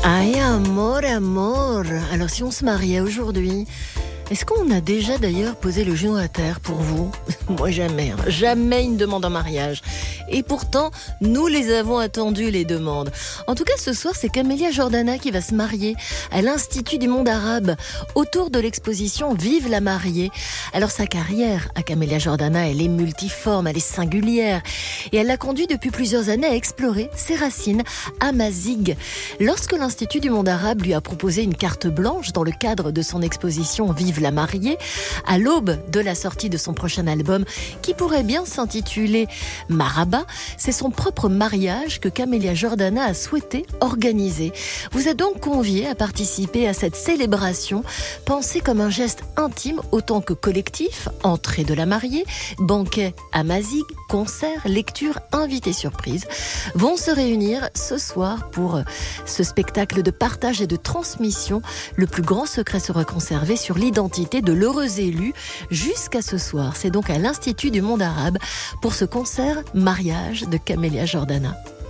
Ay, amor, amor. Alors, si on se mariait aujourd'hui, est-ce qu'on a déjà d'ailleurs posé le genou à terre pour vous? Moi, jamais. Jamais une demande en mariage. Et pourtant, nous les avons attendues, les demandes. En tout cas, ce soir, c'est Camélia Jordana qui va se marier à l'Institut du monde arabe, autour de l'exposition Vive la mariée. Alors, sa carrière à Camélia Jordana, elle est multiforme, elle est singulière. Et elle l'a conduit depuis plusieurs années à explorer ses racines amazighes. Lorsque l'Institut du monde arabe lui a proposé une carte blanche dans le cadre de son exposition Vive la mariée, à l'aube de la sortie de son prochain album, qui pourrait bien s'intituler Maraba, c'est son propre mariage que Camélia Jordana a souhaité organiser. Vous êtes donc conviés à participer à cette célébration, pensée comme un geste intime autant que collectif, entrée de la mariée, banquet amazigh, concert, lecture, invité surprise, vont se réunir ce soir pour ce spectacle de partage et de transmission. Le plus grand secret sera conservé sur l'identité de l'heureux élu jusqu'à ce soir. C'est donc à l'Institut du monde arabe pour ce concert mariage de Camélia Jordana.